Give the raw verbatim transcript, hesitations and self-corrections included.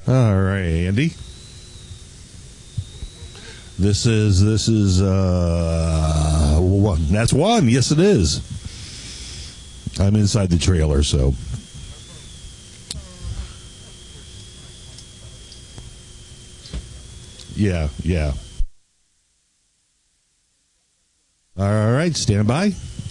All right, Andy. This is this is uh one. That's one. Yes, it is. I'm inside the trailer, so. Yeah, yeah. All right, stand by.